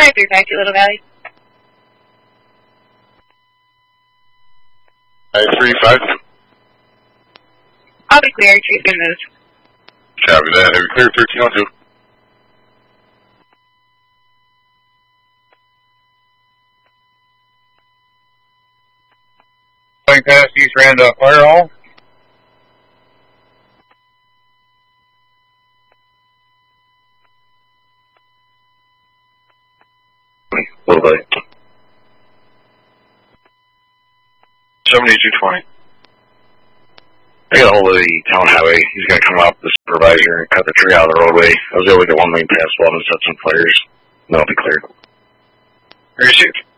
5352 Little Valley. 5352. I'll be clear. Tree's been moved. Copy that. Have you cleared 1302? Going past East Randolph Fire Hall. Little bit. 7220. I got a hold of the town highway. He's going to come up, the supervisor, and cut the tree out of the roadway. I was able to get one lane past 12 and set some flares. And that'll be cleared. Here, shoot.